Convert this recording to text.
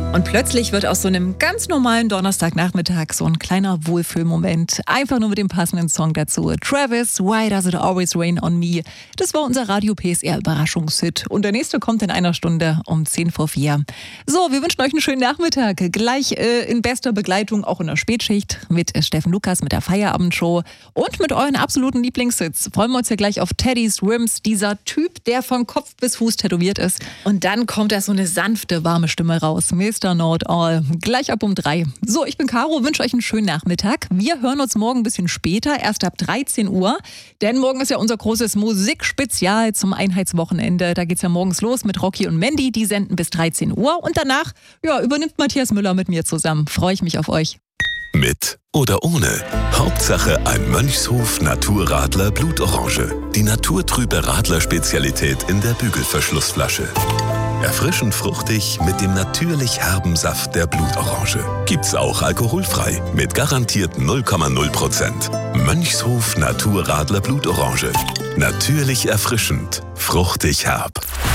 Und plötzlich wird aus so einem ganz normalen Donnerstagnachmittag so ein kleiner Wohlfühlmoment. Einfach nur mit dem passenden Song dazu. Travis, Why Does It Always Rain on Me? Das war unser Radio PSR Überraschungshit. Und der nächste kommt in einer Stunde um 4:10. So, wir wünschen euch einen schönen Nachmittag. Gleich in bester Begleitung, auch in der Spätschicht, mit Steffen Lukas mit der Feierabendshow und mit euren absoluten Lieblingshits. Freuen wir uns ja gleich auf Teddy's Rims, dieser Typ, der von Kopf bis Fuß tätowiert ist. Und dann kommt da so eine sanfte, warme Stimme raus. Mr. Not All. Gleich ab um 3. So, ich bin Caro, wünsche euch einen schönen Nachmittag. Wir hören uns morgen ein bisschen später, erst ab 13 Uhr. Denn morgen ist ja unser großes Musikspezial zum Einheitswochenende. Da geht's ja morgens los mit Rocky und Mandy. Die senden bis 13 Uhr. Und danach übernimmt Matthias Müller mit mir zusammen. Freue ich mich auf euch. Mit oder ohne. Hauptsache ein Mönchshof Naturradler Blutorange. Die naturtrübe Radler-Spezialität in der Bügelverschlussflasche. Erfrischend fruchtig mit dem natürlich herben Saft der Blutorange. Gibt's auch alkoholfrei mit garantiert 0,0%. Mönchshof Naturradler Blutorange. Natürlich erfrischend, fruchtig herb.